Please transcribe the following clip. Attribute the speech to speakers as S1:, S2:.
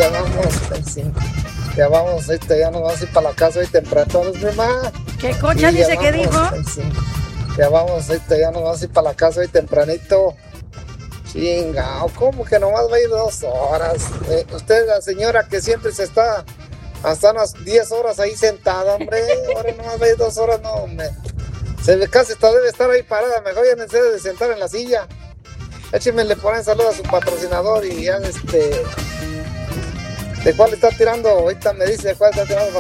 S1: ya vamos, sí. Ya vamos, ya nos vamos a ir para la casa hoy temprano, mamá.
S2: ¿Qué Concha
S1: Sí,
S2: dice?
S1: ya
S2: ¿Qué
S1: vamos,
S2: dijo?
S1: sí. Ya vamos, ya nos vamos a ir para la casa hoy tempranito. Chingao, ¿cómo que nomás va a ir 2 horas? Usted, la señora que siempre se está hasta unas 10 horas ahí sentada, hombre. Ahora nomás va a ir 2 horas, no, hombre. Casi debe estar ahí parada. Mejor ya no se debe de sentar en la silla. Écheme, le ponen saludo a su patrocinador y ya ¿de cuál está tirando? Ahorita me dice de cuál está tirando